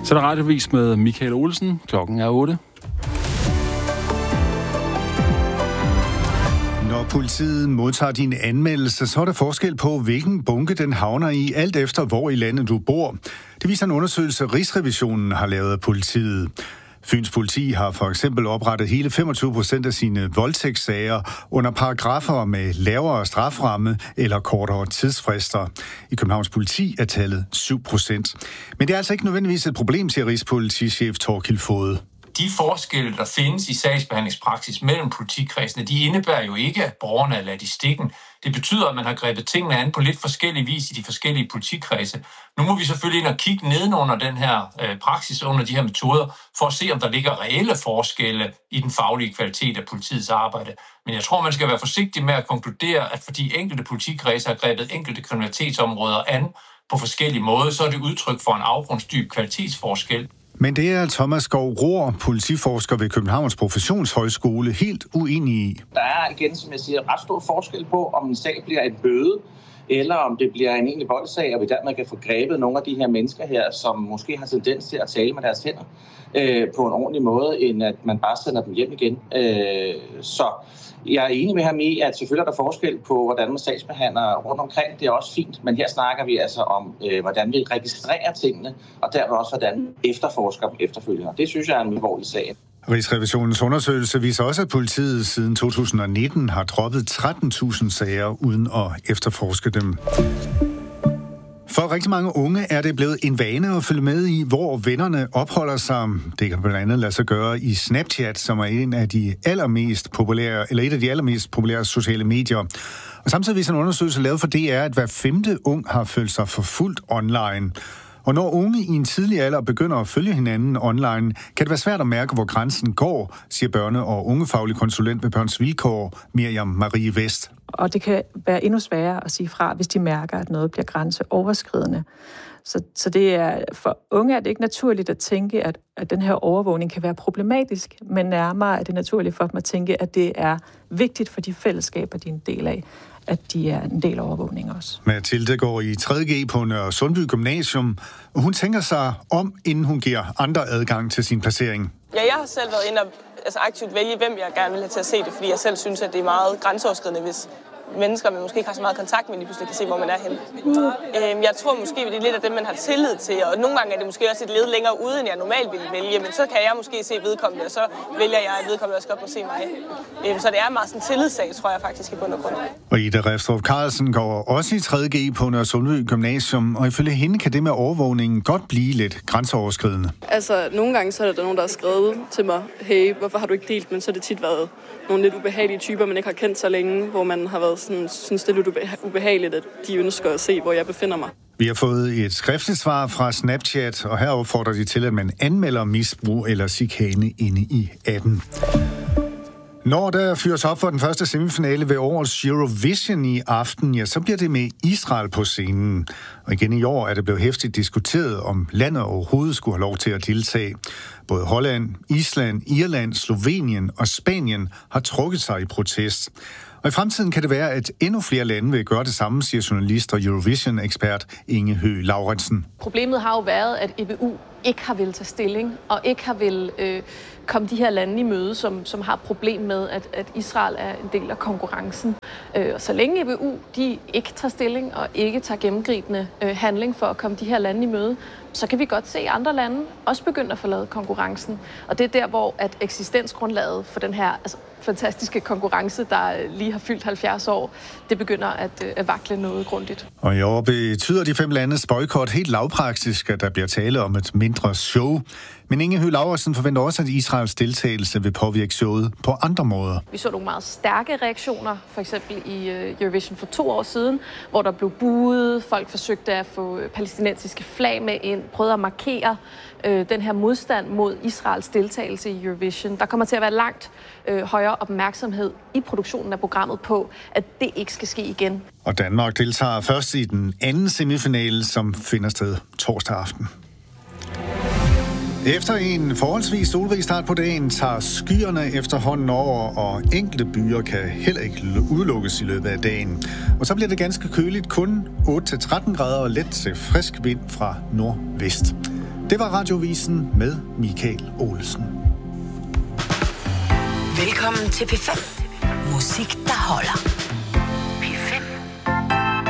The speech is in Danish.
Så er der radiovis med Michael Olsen. Klokken er 8. Når politiet modtager din anmeldelse, så er der forskel på, hvilken bunke den havner i, alt efter hvor i landet du bor. Det viser en undersøgelse, Rigsrevisionen har lavet af politiet. Fyns politi har for eksempel oprettet hele 25% af sine voldtægtssager under paragrafer med lavere straframme eller kortere tidsfrister. I Københavns politi er tallet 7%. Men det er altså ikke nødvendigvis et problem, siger Rigspolitichef Thorkild Foged. De forskelle, der findes i sagsbehandlingspraksis mellem politikredsene, de indebærer jo ikke, at borgerne er ladt i stikken. Det betyder, at man har grebet tingene an på lidt forskellig vis i de forskellige politikredse. Nu må vi selvfølgelig ind og kigge nedenunder den her praksis, under de her metoder, for at se, om der ligger reelle forskelle i den faglige kvalitet af politiets arbejde. Men jeg tror, man skal være forsigtig med at konkludere, at fordi enkelte politikredse har grebet enkelte kriminalitetsområder an på forskellige måder, så er det udtryk for en afgrundsdyb kvalitetsforskel. Men det er Thomas Skov Rohr, politiforsker ved Københavns Professionshøjskole, helt uenig i. Der er igen, som jeg siger, ret stor forskel på, om en sag bliver et bøde, eller om det bliver en egentlig voldssag, og vi dermed kan få grebet nogle af de her mennesker her, som måske har tendens til at tale med deres hænder på en ordentlig måde, end at man bare sender dem hjem igen. Så jeg er enig med ham i, at selvfølgelig er der forskel på, hvordan man sagsbehandler rundt omkring. Det er også fint, men her snakker vi altså om, hvordan vi registrerer tingene, og dermed også, hvordan efterforsker dem efterfølgende. Det synes jeg er en alvorlig sag. Rigsrevisionens undersøgelse viser også, at politiet siden 2019 har droppet 13.000 sager uden at efterforske dem. For rigtig mange unge er det blevet en vane at følge med i, hvor vennerne opholder sig. Det kan blandt andet lade sig gøre i Snapchat, som er et af de allermest populære sociale medier. Og samtidig viser en undersøgelse lavet for DR, at hver 5. ung har følt sig forfulgt online. Og når unge i en tidlig alder begynder at følge hinanden online, kan det være svært at mærke, hvor grænsen går, siger børne- og ungefaglig konsulent ved Børns Vilkår, Miriam Marie Vest. Og det kan være endnu sværere at sige fra, hvis de mærker, at noget bliver grænseoverskridende. Så det er, for unge er det ikke naturligt at tænke, at den her overvågning kan være problematisk, men nærmere er det naturligt for dem at tænke, at det er vigtigt for de fællesskaber, de er en del af, at de er en del af overvågning også. Mathilde går i 3.G på Nørre Sundby Gymnasium, og hun tænker sig om, inden hun giver andre adgang til sin placering. Ja, jeg har selv været inde og aktivt vælge, hvem jeg gerne vil have til at se det, fordi jeg selv synes, at det er meget grænseoverskridende, hvis mennesker, man måske ikke har så meget kontakt med, lige pludselig kan se, hvor man er henne. Jeg tror måske, det er lidt af dem, man har tillid til, og nogle gange er det måske også et led længere ude, end jeg normalt ville vælge, men så kan jeg måske se vedkommende, og så vælger jeg, at vedkommende også godt må se mig. Så det er meget sådan en tillidssag, tror jeg faktisk i bund og grund. Og Ida Refstrup Carlsen går også i 3.G på Nørre Sundby Gymnasium, og ifølge hende kan det med overvågningen godt blive lidt grænseoverskridende. Altså, nogle gange så er der nogen, der har skrevet til mig, hey, hvorfor har du ikke delt, men så er det tit været nogle lidt ubehagelige typer, man ikke har kendt så længe, hvor man har været sådan, synes det er lidt ubehageligt, at de ønsker at se, hvor jeg befinder mig. Vi har fået et skriftligt svar fra Snapchat, og her opfordrer de til, at man anmelder misbrug eller chikane inde i appen. Når der fyres op for den første semifinale ved årets Eurovision i aften, ja, så bliver det med Israel på scenen. Og igen i år er det blevet heftigt diskuteret, om landet overhovedet skulle have lov til at deltage. Både Holland, Island, Irland, Slovenien og Spanien har trukket sig i protest. Og i fremtiden kan det være, at endnu flere lande vil gøre det samme, siger journalist og Eurovision-ekspert Inge Høgh Lauritsen. Problemet har jo været, at EBU ikke har vil tage stilling, og ikke har vil komme de her lande i møde, som har problem med, at Israel er en del af konkurrencen. Og så længe EBU de ikke tager stilling og ikke tager gennemgribende handling for at komme de her lande i møde, så kan vi godt se andre lande også begynde at forlade konkurrencen. Og det er der, hvor at eksistensgrundlaget for den her fantastiske konkurrence, der lige har fyldt 70 år, det begynder at vakle noget grundigt. Og i år betyder de 5 landes boykot helt lavpraktisk, at der bliver tale om et mindre show. Men Inge Høgh Lauritsen forventer også, at Israels deltagelse vil påvirke showet på andre måder. Vi så nogle meget stærke reaktioner, for eksempel i Eurovision for 2 år siden, hvor der blev buet, folk forsøgte at få palæstinensiske flag med ind, prøvede at markere den her modstand mod Israels deltagelse i Eurovision. Der kommer til at være langt højere opmærksomhed i produktionen af programmet på, at det ikke skal ske igen. Og Danmark deltager først i den anden semifinale, som finder sted torsdag aften. Efter en forholdsvis solrig start på dagen tager skyerne efterhånden over, og enkelte byer kan heller ikke udelukkes i løbet af dagen. Og så bliver det ganske køligt, kun 8-13 grader og let til frisk vind fra nordvest. Det var Radiovisen med Michael Olsen. Velkommen til P5. Musik, der holder.